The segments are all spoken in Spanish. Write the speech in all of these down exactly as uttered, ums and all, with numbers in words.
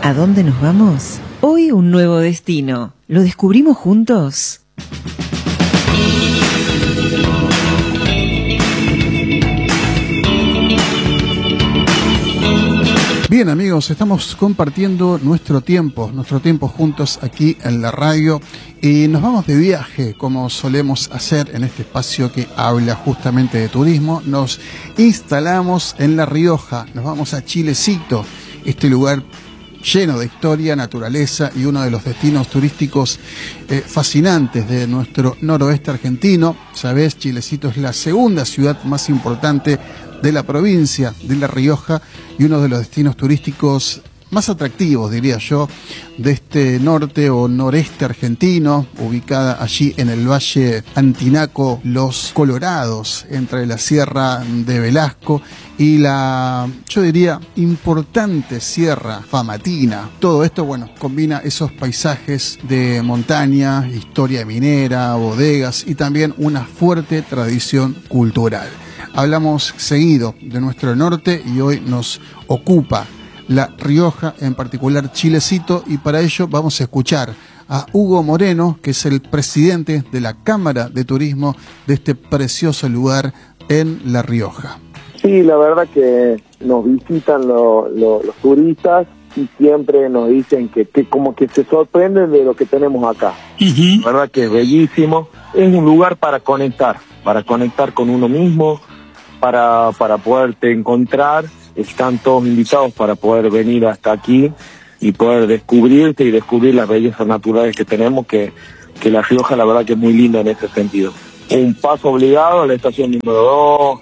¿A dónde nos vamos? Hoy un nuevo destino. ¿Lo descubrimos juntos? Bien amigos, estamos compartiendo nuestro tiempo, nuestro tiempo juntos aquí en la radio y nos vamos de viaje como solemos hacer en este espacio que habla justamente de turismo. Nos instalamos en La Rioja, nos vamos a Chilecito, este lugar lleno de historia, naturaleza y uno de los destinos turísticos eh, fascinantes de nuestro noroeste argentino. Sabés, Chilecito es la segunda ciudad más importante de la provincia de La Rioja y uno de los destinos turísticos más atractivos, diría yo, de este norte o noreste argentino, ubicada allí en el Valle Antinaco Los Colorados, entre la Sierra de Velasco y la, yo diría, importante Sierra Famatina. Todo esto, bueno, combina esos paisajes de montaña, historia minera, bodegas y también una fuerte tradición cultural. Hablamos seguido de nuestro norte y hoy nos ocupa La Rioja, en particular Chilecito, y para ello vamos a escuchar a Hugo Moreno, que es el presidente de la Cámara de Turismo de este precioso lugar en La Rioja. Sí, la verdad que nos visitan lo, lo, los turistas y siempre nos dicen que, que como que se sorprenden de lo que tenemos acá. Uh-huh. La verdad que es bellísimo, es un lugar para conectar, para conectar con uno mismo, para, para poderte encontrar. Están todos invitados para poder venir hasta aquí y poder descubrirte y descubrir las bellezas naturales que tenemos, que, que La Rioja la verdad que es muy linda en ese sentido. Un paso obligado a la estación número dos,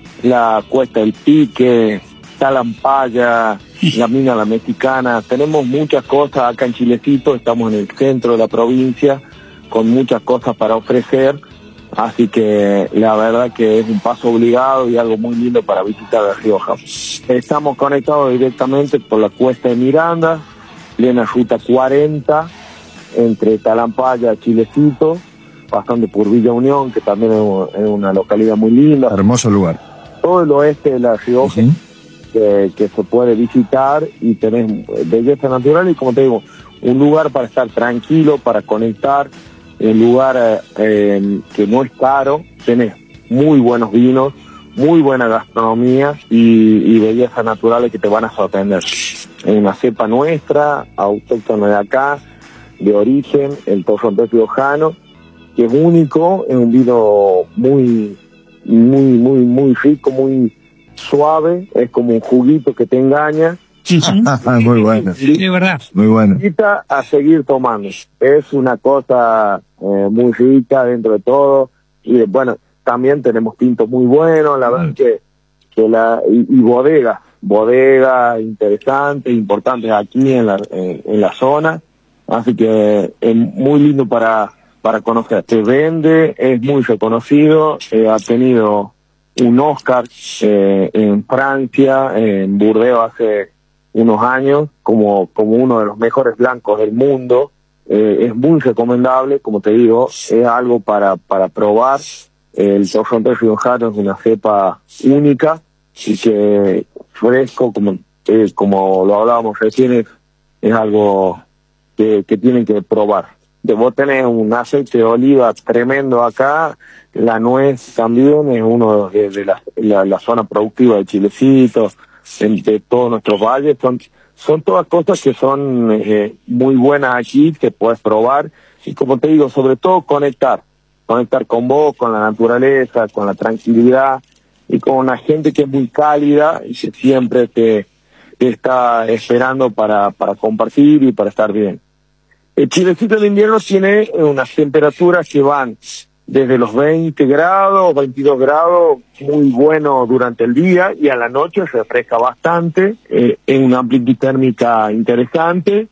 la Cuesta del Pique, Talampaya, la Mina La Mexicana. Tenemos muchas cosas acá en Chilecito, estamos en el centro de la provincia con muchas cosas para ofrecer. Así que la verdad que es un paso obligado y algo muy lindo para visitar La Rioja. Estamos conectados directamente por la Cuesta de Miranda, plena ruta cuarenta, entre Talampaya y Chilecito, pasando por Villa Unión, que también es una localidad muy linda. Hermoso lugar. Todo el oeste de La Rioja, uh-huh. que, que se puede visitar y tenés belleza natural y, como te digo, un lugar para estar tranquilo, para conectar. Un lugar eh, que no es caro, tenés muy buenos vinos, muy buena gastronomía y, y bellezas naturales que te van a sorprender. Es una cepa nuestra, autóctona de acá, de origen, el Torrontés riojano, que es único, es un vino muy, muy, muy, muy rico, muy suave, es como un juguito que te engaña. Sí, sí. Muy bueno. Sí, de verdad. Muy bueno. Invita a seguir tomando. Es una cosa eh, muy rica dentro de todo. Y bueno, también tenemos tintos muy buenos, la verdad que, que la y, y bodegas, bodegas interesantes, importantes aquí en la en, en la zona. Así que es muy lindo para para conocer. Se vende, es muy reconocido, eh, ha tenido un Oscar eh, en Francia, en Burdeos hace unos años, como, como uno de los mejores blancos del mundo. Eh, es muy recomendable, como te digo, es algo para, para probar. El Torrontés riojano es una cepa única y que fresco, como, eh, como lo hablábamos recién, es, es algo que, que tienen que probar. De vos tenés un aceite de oliva tremendo acá, la nuez también es uno de, de la, la, la zona productiva de Chilecito, de todos nuestros valles, son, son todas cosas que son eh, muy buenas aquí, que puedes probar, y como te digo, sobre todo conectar, conectar con vos, con la naturaleza, con la tranquilidad, y con una gente que es muy cálida, y que siempre te, te está esperando para, para compartir y para estar bien. El Chilecito de invierno tiene unas temperaturas que van desde los veinte grados, veintidós grados, muy bueno durante el día, y a la noche se refresca bastante, eh, en una amplitud térmica interesante,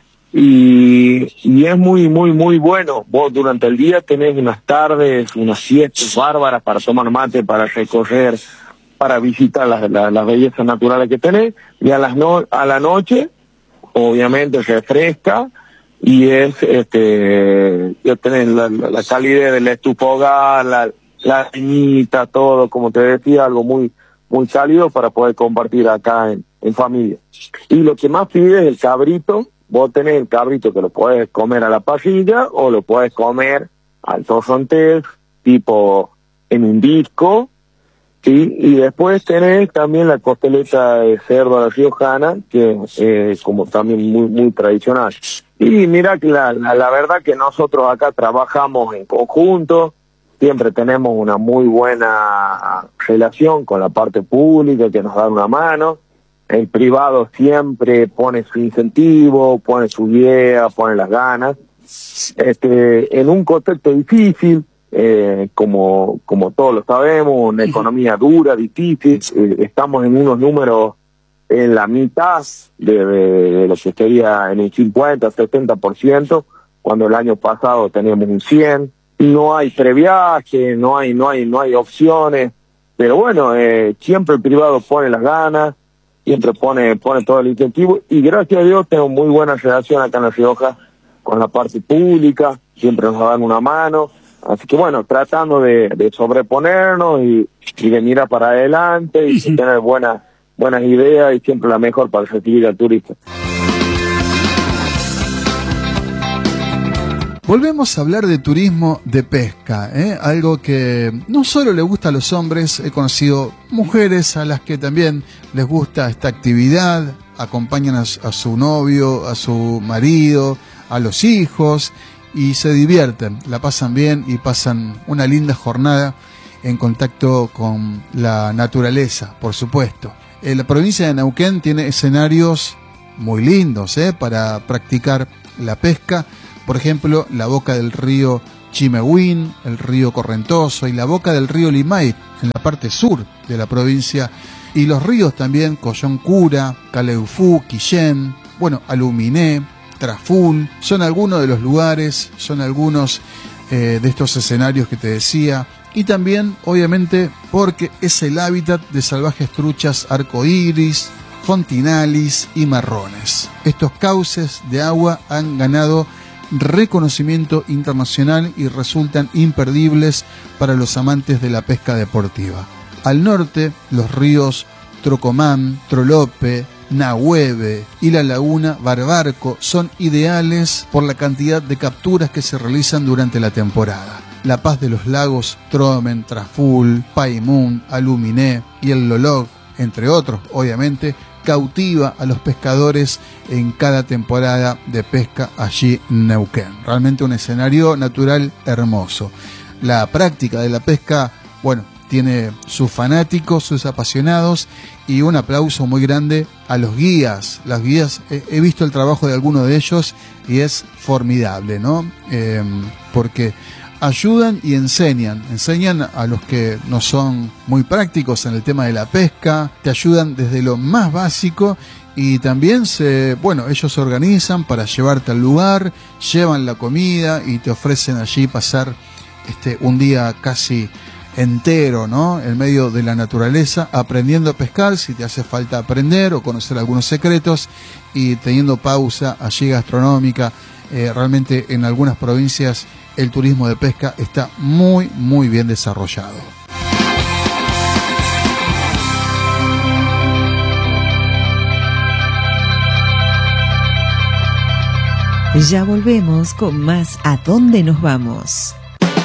y, y es muy, muy, muy bueno. Vos durante el día tenés unas tardes, unas siestas bárbaras para tomar mate, para recorrer, para visitar las, las, las bellezas naturales que tenés, y a, las no, a la noche, obviamente se refresca, y es este ya tenés la, la, la calidez del estufa hogar, la, la leñita, todo, como te decía, algo muy muy cálido para poder compartir acá en, en familia. Y lo que más pide es el cabrito. Vos tenés el cabrito que lo podés comer a la parrilla o lo podés comer al torrontés, tipo en un disco, ¿sí? Y después tenés también la costeleta de cerdo a la riojana, que es eh, como también muy muy tradicional. Y mira que la, la, la verdad que nosotros acá trabajamos en conjunto, siempre tenemos una muy buena relación con la parte pública que nos da una mano. El privado siempre pone su incentivo, pone su idea, pone las ganas. Este, en un contexto difícil, eh, como como todos lo sabemos, una economía dura, difícil, eh, estamos en unos números en la mitad de, de, de lo que sería en el cincuenta, setenta por ciento, cuando el año pasado teníamos un cien. No hay previaje, no hay no hay no hay opciones, pero bueno, eh, siempre el privado pone las ganas, siempre pone pone todo el incentivo, y gracias a Dios tengo muy buena relación acá en La Rioja con la parte pública, siempre nos dan una mano, así que bueno, tratando de, de sobreponernos y, y de mirar para adelante y sí. tener buenas buenas ideas y siempre la mejor para recibir al turista. Volvemos a hablar de turismo de pesca, ¿eh? Algo que no solo le gusta a los hombres, he conocido mujeres a las que también les gusta esta actividad, acompañan a, a su novio, a su marido, a los hijos y se divierten, la pasan bien y pasan una linda jornada en contacto con la naturaleza, por supuesto. Eh, la provincia de Neuquén tiene escenarios muy lindos ¿eh? para practicar la pesca. Por ejemplo, la boca del río Chimehuín, el río Correntoso y la boca del río Limay, en la parte sur de la provincia. Y los ríos también, Coyoncura, Caleufú, Quillén, bueno, Aluminé, Traful, son algunos de los lugares, son algunos eh, de estos escenarios que te decía. Y también, obviamente, porque es el hábitat de salvajes truchas arcoíris, fontinalis y marrones. Estos cauces de agua han ganado reconocimiento internacional y resultan imperdibles para los amantes de la pesca deportiva. Al norte, los ríos Trocomán, Trolope, Nahueve y la laguna Barbarco son ideales por la cantidad de capturas que se realizan durante la temporada. La paz de los lagos Tromen, Traful, Paimún, Aluminé y el Lolog, entre otros, obviamente, cautiva a los pescadores en cada temporada de pesca allí en Neuquén. Realmente un escenario natural hermoso. La práctica de la pesca, bueno, tiene sus fanáticos, sus apasionados y un aplauso muy grande a los guías. Las guías, eh, he visto el trabajo de algunos de ellos y es formidable, ¿no? Eh, porque ayudan y enseñan, enseñan a los que no son muy prácticos en el tema de la pesca, te ayudan desde lo más básico y también se, bueno, ellos se organizan para llevarte al lugar, llevan la comida y te ofrecen allí pasar este un día casi entero, ¿no? En medio de la naturaleza, aprendiendo a pescar si te hace falta aprender o conocer algunos secretos y teniendo pausa allí gastronómica. Eh, realmente en algunas provincias el turismo de pesca está muy, muy bien desarrollado. Ya volvemos con más ¿A dónde nos vamos?